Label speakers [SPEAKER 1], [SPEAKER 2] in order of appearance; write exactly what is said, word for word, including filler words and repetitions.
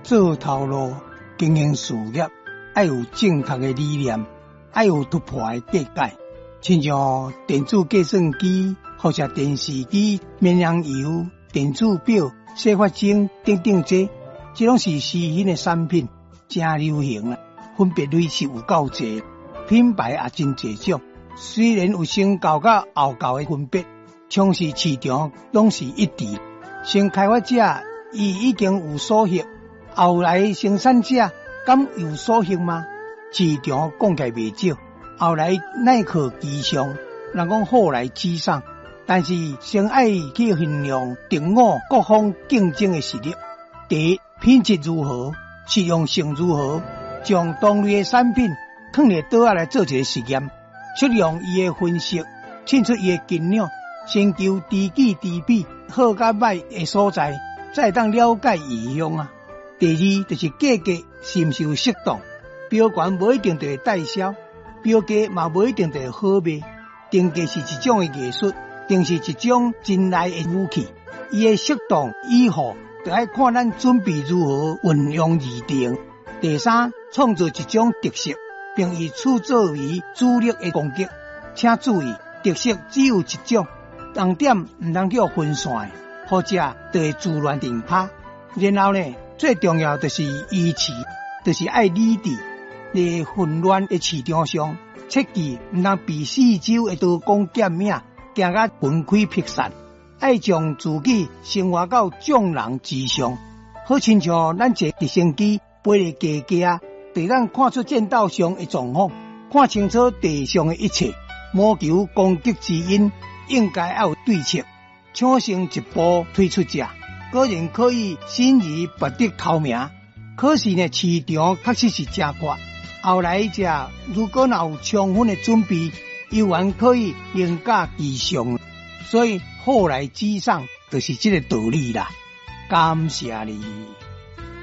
[SPEAKER 1] 做头路、经营事业，要有正确的理念，要有突破的见解。亲像电子计算机或者电视机、绵羊油、电子表、洗发精等等这，这拢是新兴的产品，真流行啦。分别类是有够侪，品牌也真侪种。虽然有先搞甲后搞的分别，从事市场拢是一致。先开发者伊已经有所获，后来生产者敢有所获吗？市场讲起来袂少。后来耐克机上，人讲后来居上，但是先爱去衡量定我各方竞争的实力。第一，品质如何，实用性如何，将同类的产品放伫倒下来做一个实验，测量伊的分析，测出伊的斤两，先求知己知彼，好甲歹的所在，再当了解异用啊。第二，就是价格是毋是有适当，标管无一定就会代销。标价嘛无一定就好卖，定价是一种的艺术，定是一种真来的武器。伊的适当与否，就要看咱准备如何运用而定。第三，创造一种特色，并以此作为主力的攻击。请注意，特色只有一种，重点唔通叫分散，或者就会自乱阵拍。然后呢，最重要就是维持，就是爱理智。在混乱的市场上，切记唔通被四周的刀光剑影行甲魂飞魄散，爱将自己生活到众人之上。好亲像咱坐直升机飞伫低低，对咱看出剑道上的状况，看清楚地上的一切，谋求攻击之因，应该要有对策，抢先一步推出者，个人可以心仪拔得头名。可是呢，市场确实是真阔。后来者如果若有充分的准备，依然可以凌驾其上。所以后来居上就是这个道理啦。感谢你。